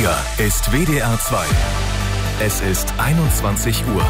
Hier ist WDR 2. Es ist 21 Uhr.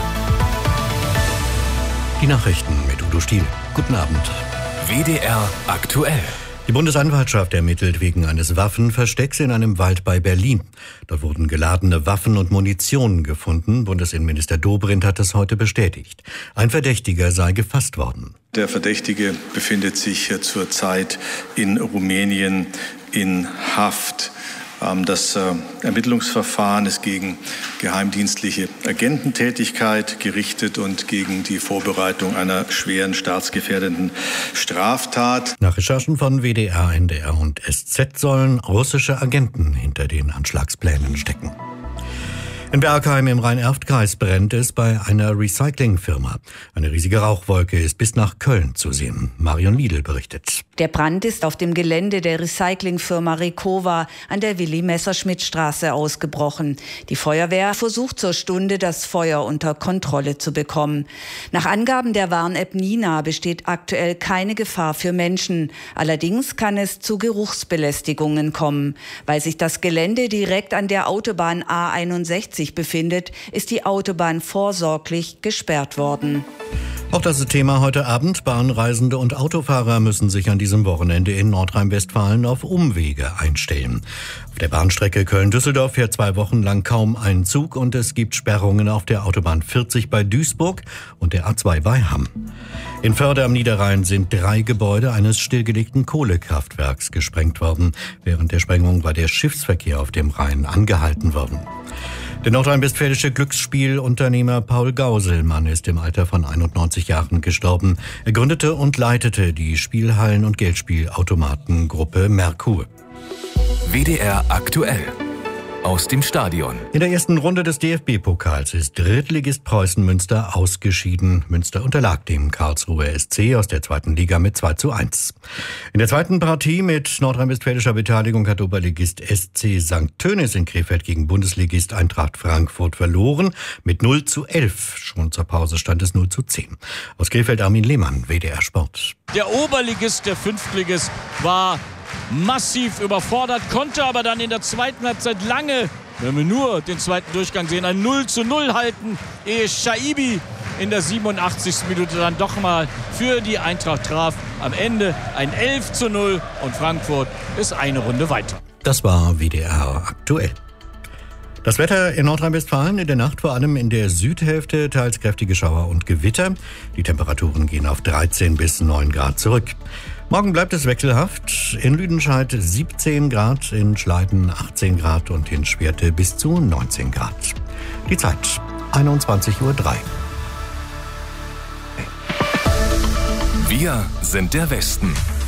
Die Nachrichten mit Udo Stiel. Guten Abend. WDR aktuell. Die Bundesanwaltschaft ermittelt wegen eines Waffenverstecks in einem Wald bei Berlin. Dort wurden geladene Waffen und Munition gefunden. Bundesinnenminister Dobrindt hat es heute bestätigt. Ein Verdächtiger sei gefasst worden. Der Verdächtige befindet sich zurzeit in Rumänien in Haft. Das Ermittlungsverfahren ist gegen geheimdienstliche Agententätigkeit gerichtet und gegen die Vorbereitung einer schweren staatsgefährdenden Straftat. Nach Recherchen von WDR, NDR und SZ sollen russische Agenten hinter den Anschlagsplänen stecken. In Bergheim im Rhein-Erft-Kreis brennt es bei einer Recyclingfirma. Eine riesige Rauchwolke ist bis nach Köln zu sehen. Marion Liedl berichtet. Der Brand ist auf dem Gelände der Recyclingfirma Recova an der Willi-Messerschmidt-Straße ausgebrochen. Die Feuerwehr versucht zur Stunde, das Feuer unter Kontrolle zu bekommen. Nach Angaben der Warn-App Nina besteht aktuell keine Gefahr für Menschen. Allerdings kann es zu Geruchsbelästigungen kommen. Weil sich das Gelände direkt an der Autobahn A61 befindet, ist die Autobahn vorsorglich gesperrt worden. Auch das ist Thema heute Abend. Bahnreisende und Autofahrer müssen sich an diesem Wochenende in Nordrhein-Westfalen auf Umwege einstellen. Auf der Bahnstrecke Köln-Düsseldorf fährt 2 Wochen lang kaum ein Zug und es gibt Sperrungen auf der Autobahn 40 bei Duisburg und der A2 bei Hamm. In Förde am Niederrhein sind 3 Gebäude eines stillgelegten Kohlekraftwerks gesprengt worden. Während der Sprengung war der Schiffsverkehr auf dem Rhein angehalten worden. Der nordrhein-westfälische Glücksspielunternehmer Paul Gauselmann ist im Alter von 91 Jahren gestorben. Er gründete und leitete die Spielhallen- und Geldspielautomatengruppe Merkur. WDR aktuell. Aus dem Stadion. In der ersten Runde des DFB-Pokals ist Drittligist Preußen Münster ausgeschieden. Münster unterlag dem Karlsruher SC aus der 2. Liga mit 2:1. In der zweiten Partie mit nordrhein-westfälischer Beteiligung hat Oberligist SC St. Tönis in Krefeld gegen Bundesligist Eintracht Frankfurt verloren mit 0:11. Schon zur Pause stand es 0:10. Aus Krefeld Armin Lehmann, WDR Sport. Der Oberligist, der Fünftligist, war massiv überfordert, konnte aber dann in der zweiten Halbzeit lange, wenn wir nur den zweiten Durchgang sehen, ein 0:0 halten, ehe Shaibi in der 87. Minute dann doch mal für die Eintracht traf. Am Ende ein 11:0 und Frankfurt ist eine Runde weiter. Das war WDR aktuell. Das Wetter in Nordrhein-Westfalen in der Nacht vor allem in der Südhälfte teils kräftige Schauer und Gewitter. Die Temperaturen gehen auf 13 bis 9 Grad zurück. Morgen bleibt es wechselhaft. In Lüdenscheid 17 Grad, in Schleiden 18 Grad und in Schwerte bis zu 19 Grad. Die Zeit 21:03 Uhr. Wir sind der Westen.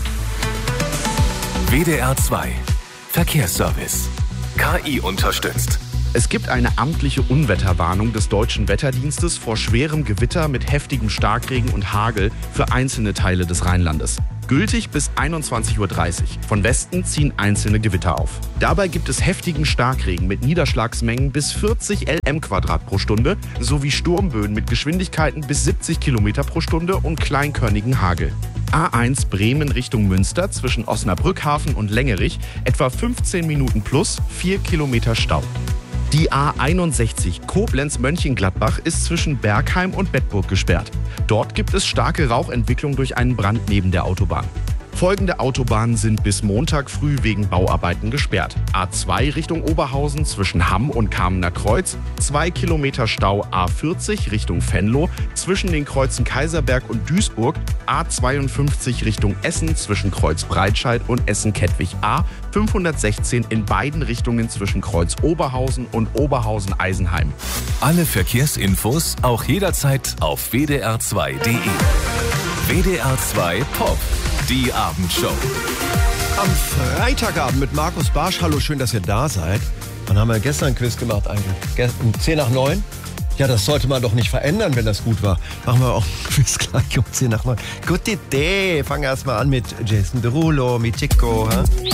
WDR 2. Verkehrsservice. KI unterstützt. Es gibt eine amtliche Unwetterwarnung des Deutschen Wetterdienstes vor schwerem Gewitter mit heftigem Starkregen und Hagel für einzelne Teile des Rheinlandes. Gültig bis 21:30 Uhr. Von Westen ziehen einzelne Gewitter auf. Dabei gibt es heftigen Starkregen mit Niederschlagsmengen bis 40 Lm² pro Stunde sowie Sturmböen mit Geschwindigkeiten bis 70 Kilometer pro Stunde und kleinkörnigen Hagel. A1 Bremen Richtung Münster zwischen Osnabrückhafen und Längerich etwa 15 Minuten plus 4 Kilometer Stau. Die A61 Koblenz-Mönchengladbach ist zwischen Bergheim und Bedburg gesperrt. Dort gibt es starke Rauchentwicklung durch einen Brand neben der Autobahn. Folgende Autobahnen sind bis Montag früh wegen Bauarbeiten gesperrt. A2 Richtung Oberhausen zwischen Hamm und Kamener Kreuz, 2 Kilometer Stau A40 Richtung Venlo zwischen den Kreuzen Kaiserberg und Duisburg, A52 Richtung Essen zwischen Kreuz Breitscheid und Essen-Kettwig, A516 in beiden Richtungen zwischen Kreuz Oberhausen und Oberhausen-Eisenheim. Alle Verkehrsinfos auch jederzeit auf wdr2.de. WDR 2 Pop. Die Abendshow. Am Freitagabend mit Markus Barsch. Hallo, schön, dass ihr da seid. Wann haben wir gestern ein Quiz gemacht eigentlich? Um 10 nach 9? Ja, das sollte man doch nicht verändern, wenn das gut war. Machen wir auch ein Quiz gleich um 10 nach 9. Gute Idee. Fangen wir erstmal an mit Jason Derulo, mit Chico.